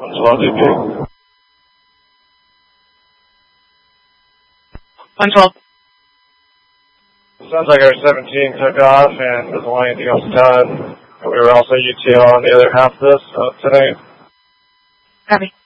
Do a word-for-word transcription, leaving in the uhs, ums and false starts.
one twelve D P. one twelve. Sounds like our seventeen took off and doesn't want anything else done. We were also U T O on the other half of this uh, tonight. Copy.